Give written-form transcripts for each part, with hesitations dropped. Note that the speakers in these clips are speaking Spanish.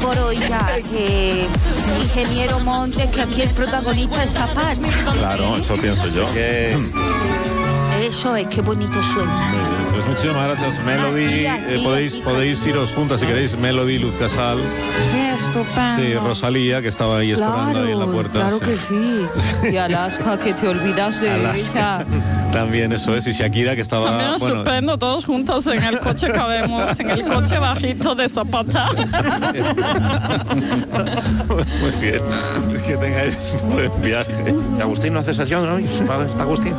por hoy ya, que ingeniero Montes, que aquí el protagonista es Zapata. Claro, eso pienso yo. Eso es, qué bonito sueño. Muy bien, pues muchísimas gracias, Melody. Podéis iros juntas si queréis, Melody, Luz Casal. Sí, estupendo. Sí, Rosalía, que estaba ahí esperando ahí en la puerta. Claro que sí. Y Alaska, que te olvidas de ella. También eso es, y Shakira, que estaba... También estupendo, todos juntos en el coche cabemos, en el coche bajito de Zapata. Muy bien, es que tengáis un buen viaje. Agustín no hace sesión, ¿no? ¿Está Agustín?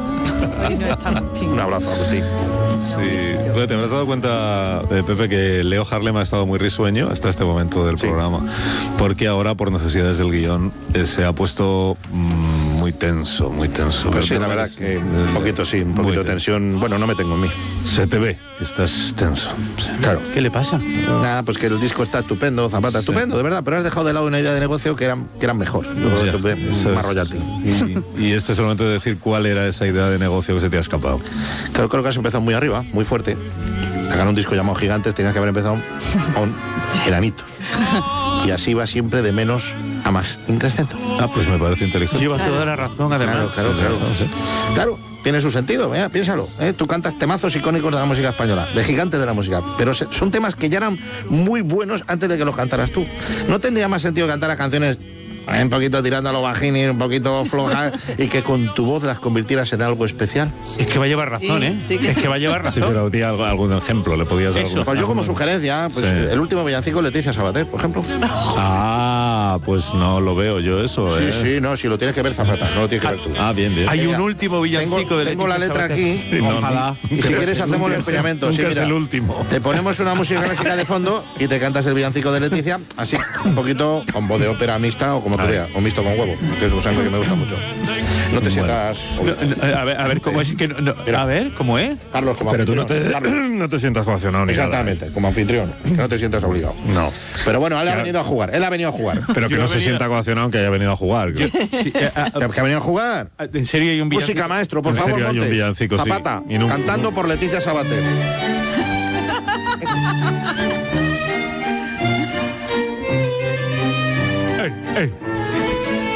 Un abrazo, Agustín. Sí, bueno, te habrás dado cuenta, Pepe, que Leo Harlem ha estado muy risueño hasta este momento del programa, porque ahora, por necesidades del guión, se ha puesto muy tenso, muy tenso. Pues sí, la verdad que un poquito de tensión. Bueno, no me tengo en mí. Se te ve, estás tenso. Claro. ¿Qué le pasa? Nada, pues que el disco está estupendo, Zapata, estupendo, de verdad, pero has dejado de lado una idea de negocio que eran mejor. Más royalty. Y este es el momento de decir cuál era esa idea de negocio que se te ha escapado. Claro, creo que has empezado muy arriba, muy fuerte. Sacar un disco llamado Gigantes tenías que haber empezado con enanitos. Y así va siempre de menos a más, increscendo. Ah, pues me parece inteligente. Lleva toda la razón, además. Claro, tiene su sentido, piénsalo. Tú cantas temazos icónicos de la música española, de gigantes de la música, pero son temas que ya eran muy buenos antes de que los cantaras tú. ¿No tendría más sentido cantar las canciones un poquito tirando a lo bajini, un poquito flojas, y que con tu voz las convirtieras en algo especial? Es que va a llevar razón, ¿eh? Sí, es que va a llevar razón. Sí, pero di algún ejemplo, le podías dar algún... Pues yo como sugerencia, pues sí. El último villancico, Leticia Sabater, por ejemplo. Ah, pues no lo veo yo eso, ¿eh? Sí, no, si lo tienes que ver, Zapata, no lo tienes que ver tú. Ah, bien. Hay un último villancico de Tengo la letra aquí, sí, ojalá. Y si quieres hacemos el experimento. Nunca Sí, mira, es el último. Te ponemos una música clásica de fondo y te cantas el villancico de Leticia, así, un poquito con voz de ópera mixta o como tú veas, o mixto con huevo, que es un sangre que me gusta mucho. No te sientas... A ver, ¿cómo es? Que a ver, ¿cómo es? Carlos, como Pero tú anfitrión. no te sientas coaccionado ni nada. Exactamente, como anfitrión, que no te sientas obligado. No. Pero bueno, él ha venido a jugar, Pero que no se sienta coaccionado aunque haya venido a jugar. Sí, ¿Que ha venido a jugar? ¿En serio hay un villancico? Música, maestro, por En favor, serio hay un Montes. villancico, sí. Zapata, Y nunca- cantando por Leticia Sabater. ¡Ey!